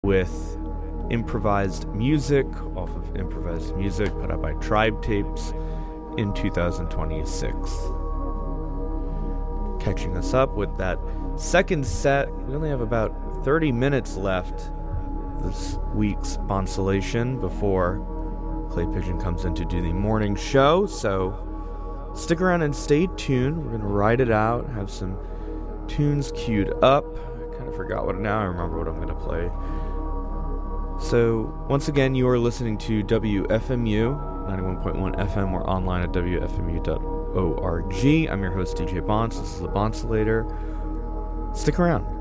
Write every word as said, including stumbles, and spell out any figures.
with improvised music off of improvised music put out by Tribe Tapes in two thousand twenty-six. Catching us up with that second set. We only have about thirty minutes left this week's Bonsolation before Clay Pigeon comes in to do the morning show, so stick around and stay tuned. We're going to ride it out, have some tunes queued up. I kind of forgot what now I remember what I'm going to play. So once again, you are listening to W F M U ninety-one point one F M or online at W F M U dot org. I'm your host D J Bonce. This is the Bonsolator. Stick around.